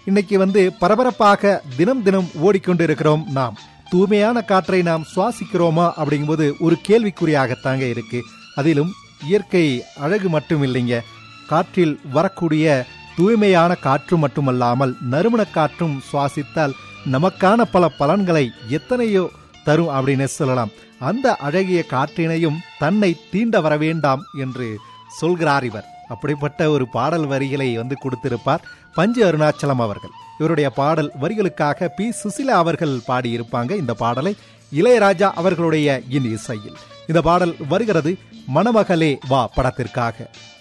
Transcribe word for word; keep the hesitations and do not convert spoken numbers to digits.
இன்னைக்கு வந்து பரபரப்பாக தினம் தினம் ஓடிக்கொண்டிருக்கிறோம். நாம் தூய்மையான காற்றை நாம் சுவாசிக்கிறோமா அப்படிங்கும்போது ஒரு கேள்விக்குறியாகத்தாங்க இருக்கு. அதிலும் இயற்கை அழகு மட்டும் இல்லைங்க, காற்றில் வரக்கூடிய தூய்மையான காற்று மட்டுமல்லாமல் நறுமண காற்றும் சுவாசித்தால் நமக்கான பல பலன்களை எத்தனையோ தரும் அப்படின்னு சொல்லலாம். அந்த அழகிய காற்றினையும் தன்னை தீண்ட வர வேண்டாம் என்று சொல்கிறார் இவர். அப்படிப்பட்ட ஒரு பாடல் வரிகளை வந்து கொடுத்திருப்பார் பஞ்சு அருணாச்சலம் அவர்கள். இவருடைய பாடல் வரிகளுக்காக பி சுசிலா அவர்கள் பாடியிருப்பாங்க. இந்த பாடலை இளையராஜா அவர்களுடைய இன் இசையில் இந்த பாடல் வருகிறது மணமகளே வா படத்திற்காக.